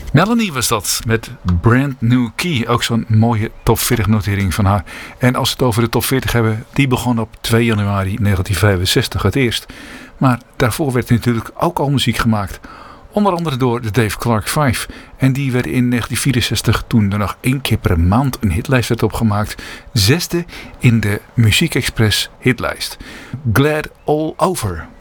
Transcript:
Melanie was dat met Brand New Key. Ook zo'n mooie top 40 notering van haar. En als we het over de top 40 hebben, die begon op 2 januari 1965 het eerst. Maar daarvoor werd natuurlijk ook al muziek gemaakt. Onder andere door de Dave Clark 5. En die werd in 1964, toen er nog 1 keer per maand een hitlijst werd opgemaakt, 6e in de Muziek Express hitlijst. Glad All Over.